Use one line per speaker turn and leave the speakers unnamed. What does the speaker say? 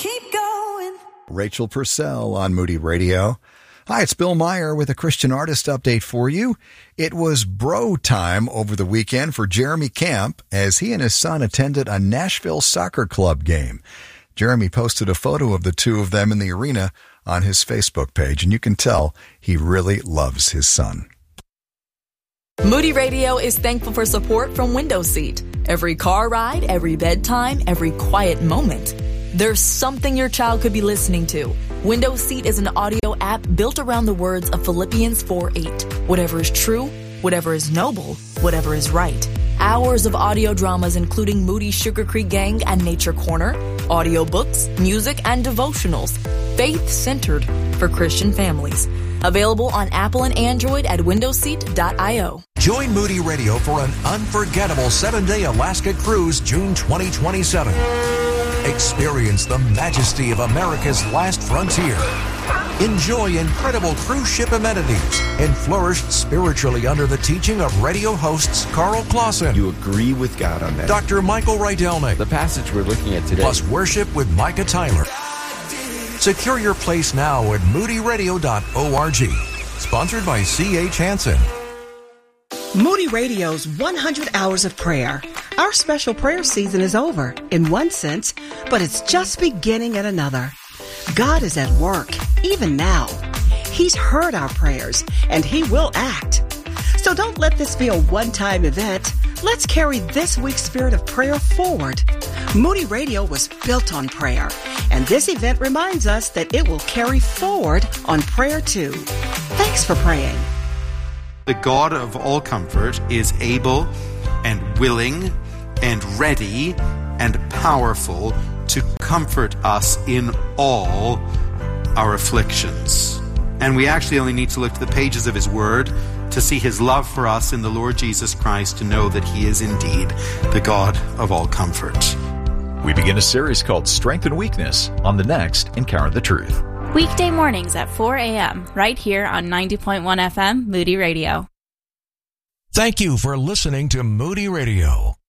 keep going.
Rachel Purcell on Moody Radio. Hi, it's Bill Meyer with a Christian artist update for you. It was bro time over the weekend for Jeremy Camp as he and his son attended a Nashville Soccer Club game. Jeremy posted a photo of the two of them in the arena on his Facebook page, and you can tell he really loves his son.
Moody Radio is thankful for support from Windows Seat. Every car ride, every bedtime, every quiet moment. There's something your child could be listening to. Windows Seat is an audio app built around the words of Philippians 4:8. Whatever is true, whatever is noble, whatever is right. Hours of audio dramas including Moody Sugar Creek Gang and Nature Corner, audiobooks, music, and devotionals. Faith-centered for Christian families. Available on Apple and Android at windowseat.io.
Join Moody Radio for an unforgettable 7-day Alaska cruise June 2027. Experience the majesty of America's last frontier. Enjoy incredible cruise ship amenities and flourish spiritually under the teaching of radio hosts Carl Clausen.
You agree with God on that.
Dr. Michael Rydelnik.
The passage we're looking at today.
Plus worship with Micah Tyler. Secure your place now at moodyradio.org. Sponsored by C.H. Hansen.
Moody Radio's 100 Hours of Prayer. Our special prayer season is over, in one sense, but it's just beginning in another. God is at work, even now. He's heard our prayers, and He will act. So don't let this be a one-time event. Let's carry this week's spirit of prayer forward. Moody Radio was built on prayer, and this event reminds us that it will carry forward on prayer too. Thanks for praying.
The God of all comfort is able and willing and ready and powerful to comfort us in all our afflictions. And we actually only need to look to the pages of His Word to see His love for us in the Lord Jesus Christ to know that He is indeed the God of all comfort.
We begin a series called Strength and Weakness on the next Encounter the Truth.
Weekday mornings at 4 a.m. right here on 90.1 FM Moody Radio.
Thank you for listening to Moody Radio.